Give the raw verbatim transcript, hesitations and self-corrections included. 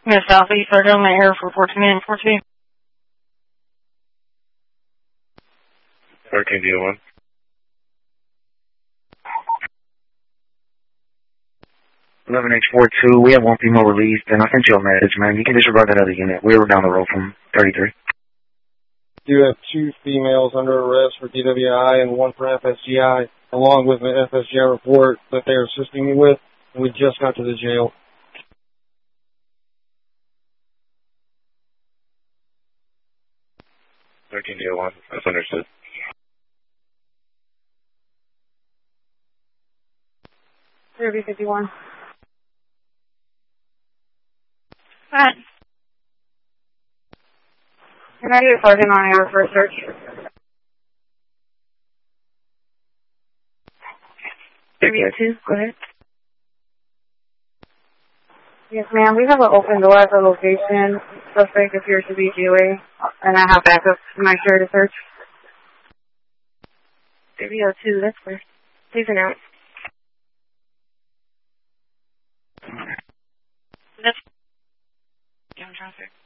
Miss Southeast, I got my air for fourteen and fourteen. thirteen D one. eleven H forty-two, we have one female released, and I sent you a message, man. You can disregard that other unit. We were down the road from thirty-three. You have two females under arrest for D W I and one for F S G I, along with an F S G I report that they are assisting me with, and we just got to the jail. thirteen D one, that's understood. zero B fifty-one. Alright. Can I get a sergeant on air for a search? three oh two, go ahead. Yes, ma'am. We have an open door at the location. Suspect appears to be G A, and I have backup to my share to search. three oh two, that's where. Please announce. That's... Jam traffic.